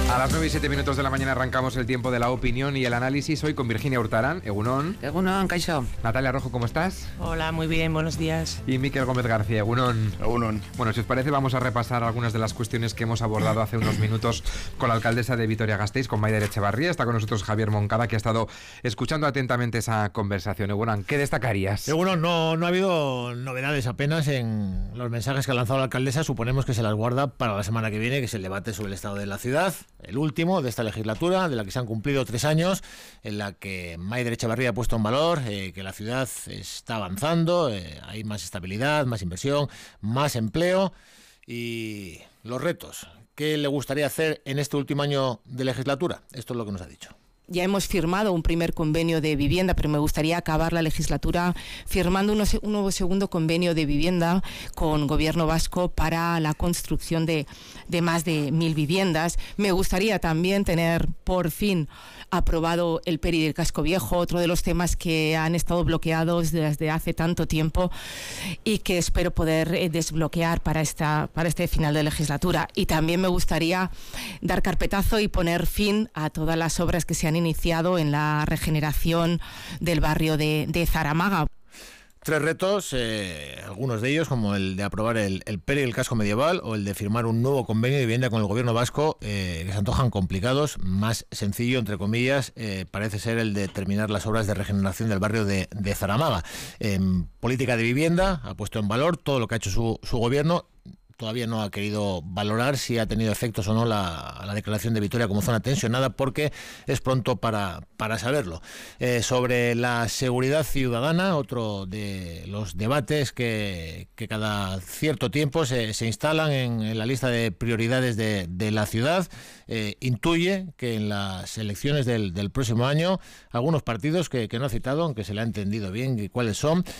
A las 9:07 de la mañana arrancamos el tiempo de la opinión y el análisis. Hoy con Virginia Hurtarán, Egunon. Egunon, Kaixo. Natalia Rojo, ¿cómo estás? Hola, muy bien, buenos días. Y Miquel Gómez García, Egunon. Egunon. Bueno, si os parece, vamos a repasar algunas de las cuestiones que hemos abordado hace unos minutos con la alcaldesa de Vitoria-Gasteiz, con Maider Etxebarria. Está con nosotros Javier Moncada, que ha estado escuchando atentamente esa conversación. Egunon, ¿qué destacarías? Egunon, no ha habido novedades apenas en los mensajes que ha lanzado la alcaldesa. Suponemos que se las guarda para la semana que viene, que es el debate sobre el estado de la ciudad, el último de esta legislatura, de la que se han cumplido 3 años, en la que Maider Etxebarria ha puesto en valor que la ciudad está avanzando, hay más estabilidad, más inversión, más empleo y los retos. ¿Qué le gustaría hacer en este último año de legislatura? Esto es lo que nos ha dicho. Ya hemos firmado un primer convenio de vivienda, pero me gustaría acabar la legislatura firmando un nuevo segundo convenio de vivienda con Gobierno vasco para la construcción de más de 1.000 viviendas. Me gustaría también tener por fin aprobado el PERI del Casco Viejo, otro de los temas que han estado bloqueados desde hace tanto tiempo y que espero poder desbloquear para este final de legislatura. Y también me gustaría dar carpetazo y poner fin a todas las obras que se han iniciado en la regeneración del barrio de Zaramaga. 3 retos, algunos de ellos como el de aprobar el PERI del casco medieval o el de firmar un nuevo convenio de vivienda con el gobierno vasco, que se antojan complicados. Más sencillo, entre comillas, parece ser el de terminar las obras de regeneración del barrio de Zaramaga. Política de vivienda ha puesto en valor todo lo que ha hecho su gobierno. Todavía no ha querido valorar si ha tenido efectos o no la declaración de Vitoria como zona tensionada, porque es pronto para saberlo. Sobre la seguridad ciudadana, otro de los debates que cada cierto tiempo se instalan en la lista de prioridades de la ciudad. Intuye que en las elecciones del próximo año algunos partidos que no ha citado, aunque se le ha entendido bien cuáles son,